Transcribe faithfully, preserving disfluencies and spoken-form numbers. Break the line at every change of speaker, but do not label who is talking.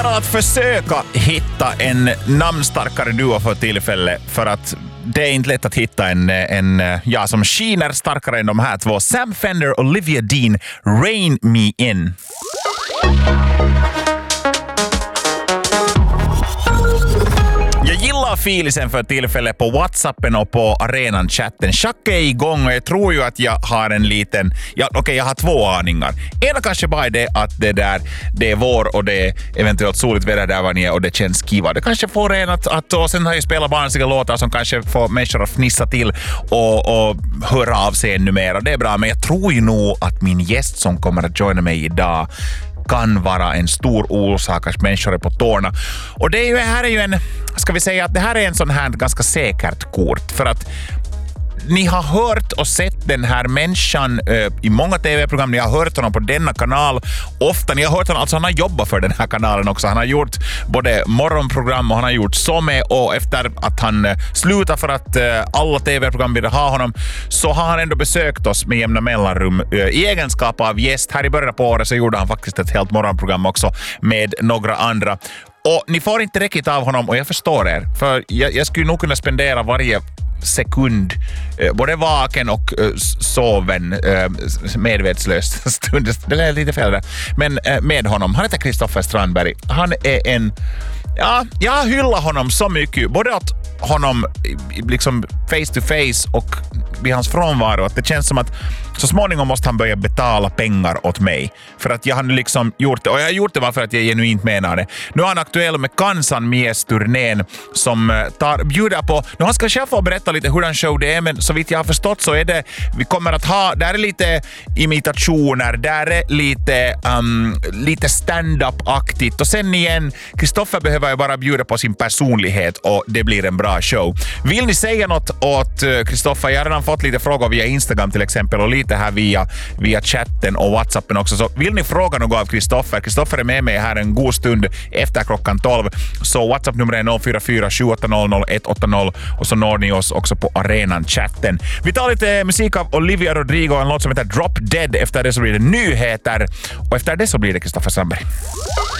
Att försöka hitta en namnstarkare duo för tillfället, för att det är inte lätt att hitta en, en ja, som skiner starkare än de här två. Sam Fender och Olivia Dean, Rain Me In. Jag gillar filisen för tillfället på WhatsAppen och på arenan-chatten. Schack är igång och jag tror ju att jag har en liten... Ja, okej, okay, jag har två aningar. Ena kanske bara är det att det där det är vår och det är eventuellt soligt väder där var ni är och det känns kiva. Det kanske får en att... att och sen har jag spelat barnsiga låtar som kanske får människor att fnissa till och, och höra av sig ännu mer. Och det är bra, men jag tror ju nog att min gäst som kommer att joina mig idag kan vara en stor orsak att människor är på tårna. Och det är ju, här är ju en, ska vi säga att det här är en sån här ganska säkert kort, för att ni har hört och sett den här människan äh, i många tv-program. Ni har hört honom på denna kanal. Ofta, ni har hört honom, alltså han har jobbat för den här kanalen också. Han har gjort både morgonprogram och han har gjort Somme, och efter att han äh, slutar för att äh, alla tv-program vill ha honom, så har han ändå besökt oss med jämna mellanrum. Äh, I egenskap av gäst här i början på året så gjorde han faktiskt ett helt morgonprogram också med några andra. Och ni får inte räckigt av honom, och jag förstår er. För jag, jag skulle nog kunna spendera varje sekund, eh, både vaken och eh, soven, eh, medvetslös stund. Det är lite fel där. Men eh, med honom. Han heter Kristoffer Strandberg. Han är en... Ja, jag hyllar honom så mycket. Både att honom liksom face to face och vid hans frånvaro, att det känns som att så småningom måste han börja betala pengar åt mig. För att jag har liksom gjort det, och jag har gjort det bara för att jag genuint menar det. Nu är han aktuell med Kansan Mies-turnén som tar, bjuder på, nu han ska själv få berätta lite hur han show det är, men så vitt jag har förstått så är det, vi kommer att ha, där är lite imitationer, där är lite, um, lite stand-up-aktigt, och sen igen, Kristoffer behöver ju bara bjuda på sin personlighet och det blir en bra show. Vill ni säga något åt Kristoffer? Jag har redan fått lite frågor via Instagram till exempel, och lite här via, via chatten och WhatsAppen också. Så vill ni fråga något av Kristoffer? Kristoffer är med mig här en god stund efter klockan tolv. Så WhatsApp-nummer är noll fyra fyra sju åtta noll noll ett åtta noll, och så når ni oss också på arenan-chatten. Vi tar lite musik av Olivia Rodrigo, en låt som heter Drop Dead. Efter det så blir det nyheter, och efter det så blir det Kristoffer Strandberg.